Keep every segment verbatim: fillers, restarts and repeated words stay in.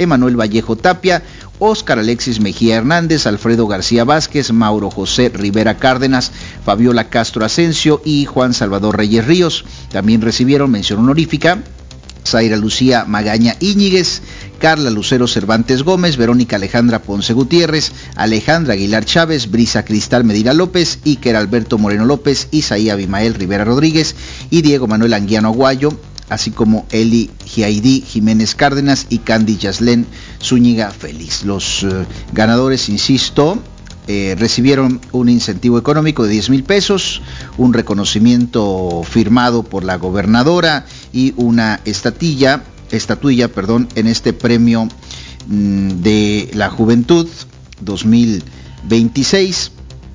Emanuel Vallejo Tapia, Óscar Alexis Mejía Hernández, Alfredo García Vázquez, Mauro José Rivera Cárdenas, Fabiola Castro Asensio y Juan Salvador Reyes Ríos. También recibieron mención honorífica Zaira Lucía Magaña Íñiguez, Carla Lucero Cervantes Gómez, Verónica Alejandra Ponce Gutiérrez, Alejandra Aguilar Chávez, Brisa Cristal Medina López, Iker Alberto Moreno López, Isaí Abimael Rivera Rodríguez y Diego Manuel Anguiano Aguayo, así como Eli Giaidí Jiménez Cárdenas y Candy Yaslén Zúñiga Félix. Los uh, ganadores, insisto, Eh, recibieron un incentivo económico de diez mil pesos, un reconocimiento firmado por la gobernadora y una estatilla, estatuilla, perdón, en este premio mmm, de la juventud dos mil veintiséis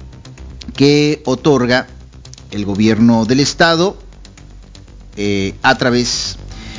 que otorga el gobierno del estado eh, a través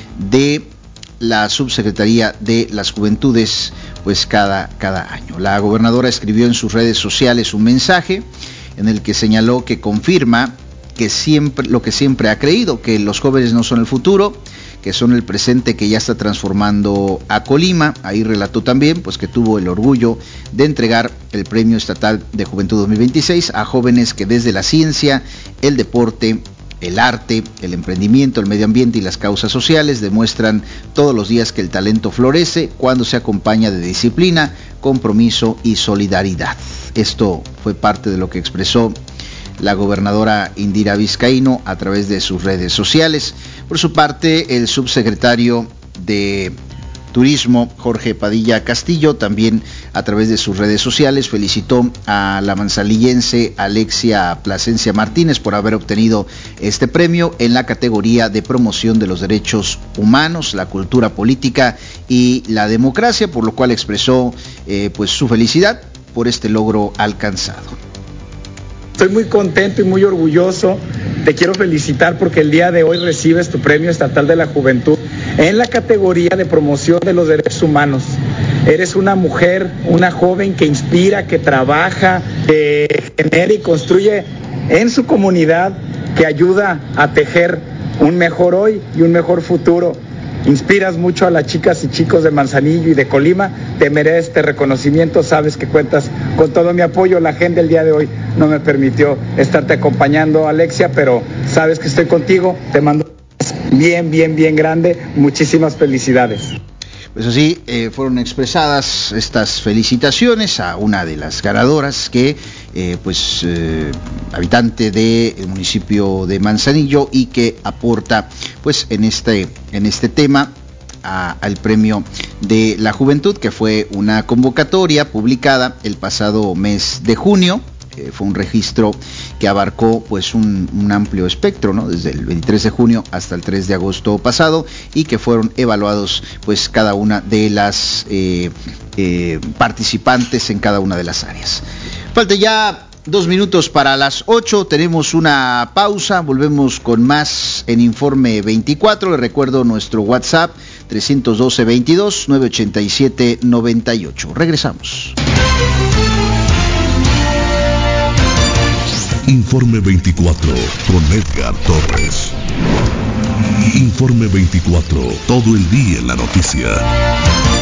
de la subsecretaría de las juventudes, pues cada, cada año. La gobernadora escribió en sus redes sociales un mensaje en el que señaló que confirma que siempre, lo que siempre ha creído, que los jóvenes no son el futuro, que son el presente que ya está transformando a Colima. Ahí relató también pues que tuvo el orgullo de entregar el Premio Estatal de Juventud dos mil veintiséis a jóvenes que desde la ciencia, el deporte, el arte, el emprendimiento, el medio ambiente y las causas sociales demuestran todos los días que el talento florece cuando se acompaña de disciplina, compromiso y solidaridad. Esto fue parte de lo que expresó la gobernadora Indira Vizcaíno a través de sus redes sociales. Por su parte, el subsecretario de Turismo, Jorge Padilla Castillo, también a través de sus redes sociales felicitó a la manzanillense Alexia Plasencia Martínez por haber obtenido este premio en la categoría de promoción de los derechos humanos, la cultura política y la democracia, por lo cual expresó eh, pues su felicidad por este logro alcanzado. Estoy muy contento y muy orgulloso. Te quiero felicitar porque el día de hoy recibes tu Premio Estatal de la Juventud en la categoría de promoción de los derechos humanos. Eres una mujer, una joven que inspira, que trabaja, que genera y construye en su comunidad, que ayuda a tejer un mejor hoy y un mejor futuro. Inspiras mucho a las chicas y chicos de Manzanillo y de Colima. Te mereces este reconocimiento, sabes que cuentas con todo mi apoyo. La agenda el día de hoy no me permitió estarte acompañando, Alexia, pero sabes que estoy contigo. Te mando bien, bien, bien grande. Muchísimas felicidades. Pues así eh, fueron expresadas estas felicitaciones a una de las ganadoras que eh, pues eh, habitante del municipio de Manzanillo y que aporta pues en este en este tema a, al premio de la juventud, que fue una convocatoria publicada el pasado mes de junio. Eh, fue un registro que abarcó pues un, un amplio espectro, ¿no? Desde el veintitrés de junio hasta el tres de agosto pasado, y que fueron evaluados pues cada una de las eh, eh, participantes en cada una de las áreas. Falta ya dos minutos para las ocho, tenemos una pausa, volvemos con más en Informe veinticuatro. Les recuerdo nuestro WhatsApp trescientos doce veintidós novecientos ochenta y siete noventa y ocho. Regresamos. Informe veinticuatro con Edgar Torres. Informe veinticuatro, todo el día en la noticia.